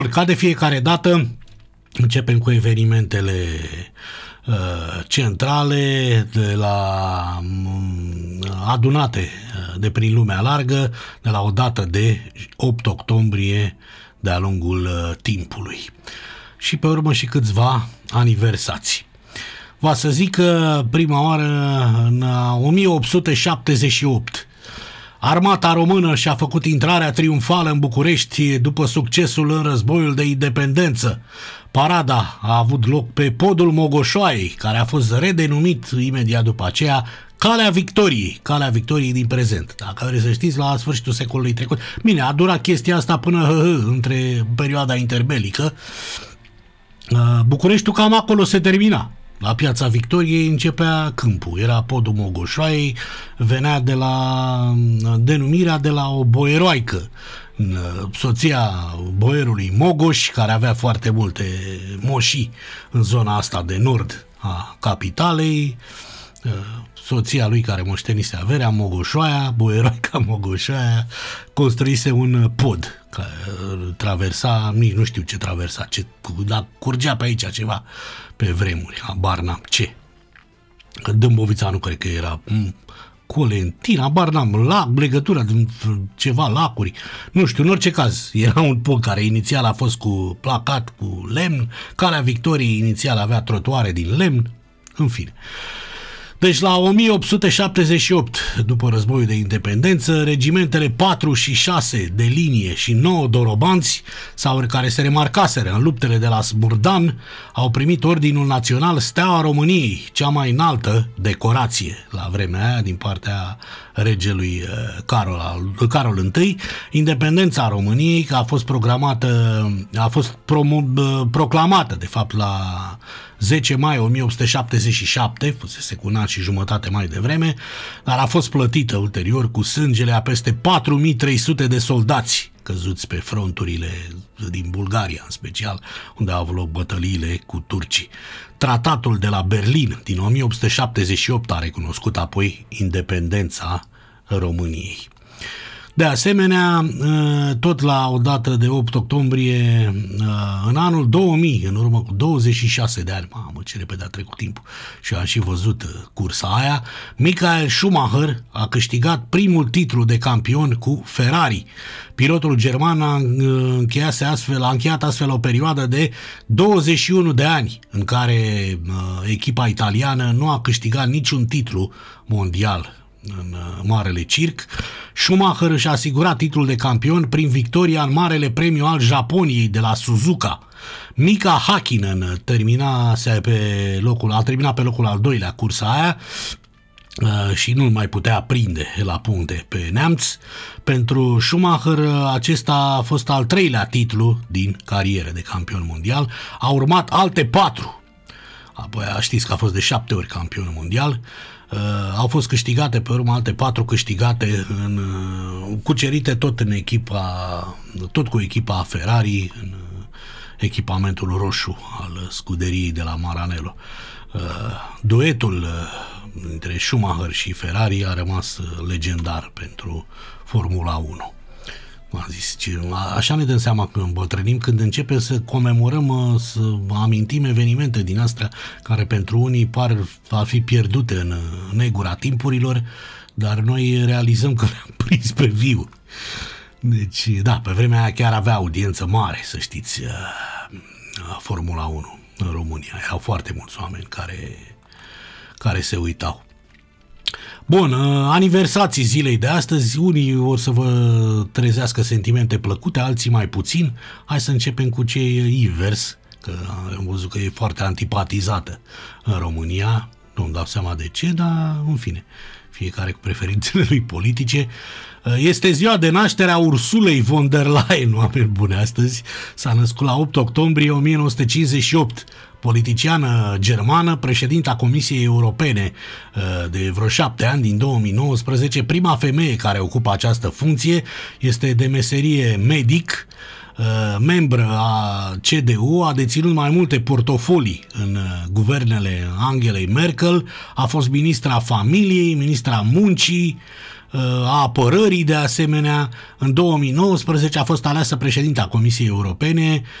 Ca de fiecare dată, începem cu evenimentele centrale adunate de prin lumea largă de la o dată de 8 octombrie de-a lungul timpului. Și pe urmă și câțiva aniversații. Va să zic că prima oară în 1878 Armata română și-a făcut intrarea triumfală în București după succesul în războiul de independență. Parada a avut loc pe podul Mogoșoaiei, care a fost redenumit imediat după aceea Calea Victoriei din prezent. Dacă vreți să știți, la sfârșitul secolului trecut. Bine, a durat chestia asta până între perioada interbelică. Bucureștiul cam acolo se termina. La Piața Victoriei începea câmpul, era podul Mogoșoaiei, venea de la denumirea de la o boieroaică, soția boierului Mogoș, care avea foarte multe moșii în zona asta de nord a capitalei. Soția lui care moștenise averea, Mogoșoaia, boieroaica Mogoșoaia, construise un pod care traversa, nici nu știu ce traversa, dar curgea pe aici ceva pe vremuri, habar n-am ce. Că Dâmbovița nu cred că era, Colentina, habar n-am, legătura de ceva lacuri, nu știu, în orice caz, era un pod care inițial a fost cu placat, cu lemn, Calea Victoriei inițial avea trotuare din lemn, în fine. Deci la 1878, după războiul de independență, regimentele 4 și 6 de linie și 9 dorobanți, care se remarcaseră în luptele de la Smurdan, au primit Ordinul Național Steaua României, cea mai înaltă decorație la vremea aia din partea regelui Carol I. Independența României a fost proclamată de fapt la 10 mai 1877, fusese cu un an și jumătate mai devreme, dar a fost plătită ulterior cu sângele a peste 4300 de soldați căzuți pe fronturile din Bulgaria, în special, unde au avut loc bătăliile cu turcii. Tratatul de la Berlin din 1878 a recunoscut apoi independența României. De asemenea, tot la o dată de 8 octombrie, în anul 2000, în urmă cu 26 de ani, mamă, ce repede a trecut timpul, și am și văzut cursa aia, Michael Schumacher a câștigat primul titlu de campion cu Ferrari. Pilotul german a încheiat astfel o perioadă de 21 de ani în care echipa italiană nu a câștigat niciun titlu mondial în Marele Circ. Schumacher și-a asigurat titlul de campion prin victoria în Marele Premiu al Japoniei de la Suzuka. Mika Häkkinen a terminat pe locul al doilea cursa aia și nu mai putea prinde la puncte pe neamț. Pentru Schumacher acesta a fost al treilea titlu din carieră de campion mondial. A urmat alte 4. Apoi știți că a fost de 7 ori campion mondial. Au fost câștigate pe urmă alte 4 câștigate cucerite tot cu echipa Ferrari în echipamentul roșu al scuderiei de la Maranello. Duetul între Schumacher și Ferrari a rămas legendar pentru Formula 1. Am zis, așa ne dăm seama că îmbătrânim când începem să comemorăm, să amintim evenimente din astea care pentru unii par a fi pierdute în negura timpurilor, dar noi realizăm că le-am prins pe viu. Deci, da, pe vremea aia chiar avea audiență mare, să știți, Formula 1 în România. Erau foarte mulți oameni care se uitau. Bun, aniversații zilei de astăzi, unii or să vă trezească sentimente plăcute, alții mai puțin. Hai să începem cu cei invers, că am văzut că e foarte antipatizată în România, nu-mi dau seama de ce, dar în fine, fiecare cu preferințele lui politice. Este ziua de naștere a Ursulei von der Leyen, oameni bune, astăzi s-a născut la 8 octombrie 1958, politiciană germană, președinta Comisiei Europene de vreo 7 ani, din 2019, prima femeie care ocupă această funcție, este de meserie medic, membră a CDU, a deținut mai multe portofolii în guvernele Angelei Merkel, a fost ministra familiei, ministra muncii, a apărării de asemenea. În 2019 a fost aleasă președinta Comisiei Europene